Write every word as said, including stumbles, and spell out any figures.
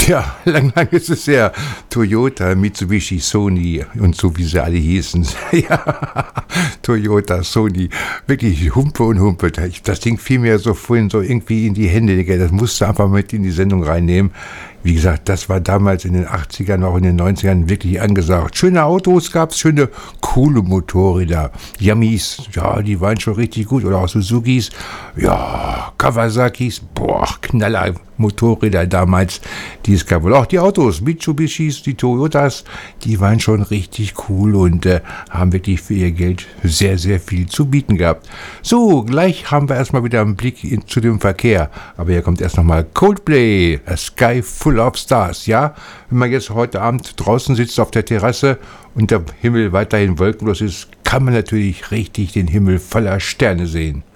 Ja, lang, lang ist es her. Toyota, Mitsubishi, Sony und so wie sie alle hießen. Ja, Toyota, Sony, wirklich Humpe und Humpe. Das Ding fiel mir so vorhin so irgendwie in die Hände. Das musste einfach mit in die Sendung reinnehmen. Wie gesagt, das war damals in den achtzigern, auch in den neunzigern wirklich angesagt. Schöne Autos gab's, schöne, coole Motorräder. Yamis, ja, die waren schon richtig gut. Oder auch Suzukis, ja, Kawasakis, boah, Knaller Motorräder damals, die es gab. Und auch die Autos, Mitsubishis, die Toyotas, die waren schon richtig cool und äh, haben wirklich für ihr Geld sehr, sehr viel zu bieten gehabt. So, gleich haben wir erstmal wieder einen Blick in, zu dem Verkehr. Aber hier kommt erst nochmal Coldplay, A Sky Full of Stars, ja? Wenn man jetzt heute Abend draußen sitzt auf der Terrasse und der Himmel weiterhin wolkenlos ist, kann man natürlich richtig den Himmel voller Sterne sehen.